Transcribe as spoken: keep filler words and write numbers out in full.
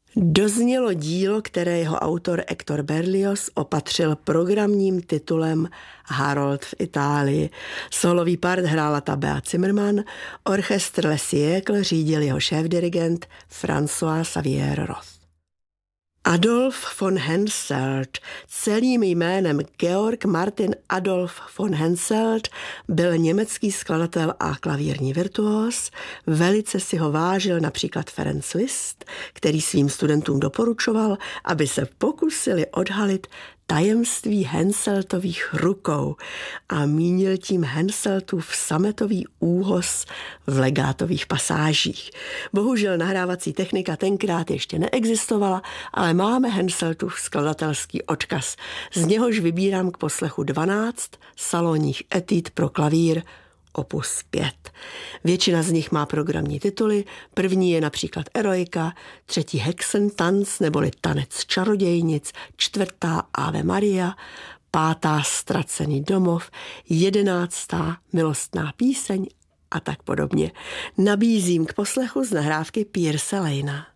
Doznělo dílo, které jeho autor Hector Berlioz opatřil programním titulem Harold v Itálii. Solový part hrála Tabea Zimmermann, orchestr Les Siècles řídil jeho šéfdirigent François Xavier Roth. Adolf von Henselt, celým jménem Georg Martin Adolf von Henselt, byl německý skladatel a klavírní virtuóz. Velice si ho vážil například Ferenc Liszt, který svým studentům doporučoval, aby se pokusili odhalit tajemství Henseltových rukou a mínil tím Henseltův sametový úhoz v legátových pasážích. Bohužel nahrávací technika tenkrát ještě neexistovala, ale máme Henseltův skladatelský odkaz. Z něhož vybírám k poslechu dvanáct salonních etud pro klavír opus pět. Většina z nich má programní tituly. První je například Eroika, třetí Hexentanz neboli Tanec čarodějnic, čtvrtá Ave Maria, pátá Ztracený domov, jedenáctá Milostná píseň a tak podobně. Nabízím k poslechu z nahrávky Pierce Lejna.